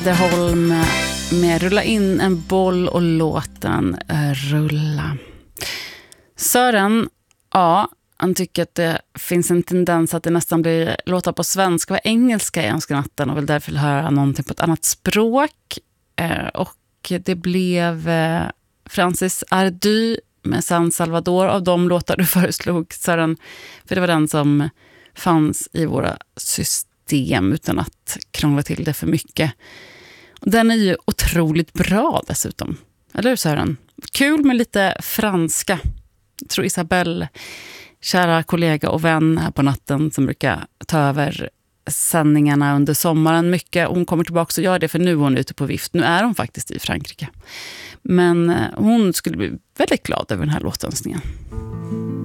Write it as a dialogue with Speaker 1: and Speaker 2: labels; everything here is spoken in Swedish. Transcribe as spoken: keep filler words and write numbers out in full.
Speaker 1: Holm med Rulla in en boll och låten rulla. Sören, ja, han tycker att det finns en tendens att det nästan blir låta på svenska och engelska i önskenatten och vill därför höra någonting på ett annat språk. Och det blev Francis Ardy med San Salvador av de låtar du föreslog, Sören, för det var den som fanns i våra system utan att krångla till det för mycket. Den är ju otroligt bra dessutom. Eller hur, Sören? Kul med lite franska. Jag tror Isabelle, kära kollega och vän här på natten som brukar ta över sändningarna under sommaren mycket. Hon kommer tillbaka och gör det, för nu är hon ute på vift. Nu är hon faktiskt i Frankrike. Men hon skulle bli väldigt glad över den här låtönskningen.